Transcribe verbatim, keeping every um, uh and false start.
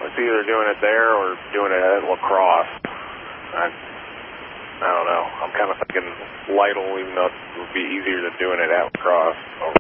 it's either doing it there or doing it at La Crosse. I, I don't know. I'm kind of thinking Lytle, even though it would be easier than doing it at La Crosse. Over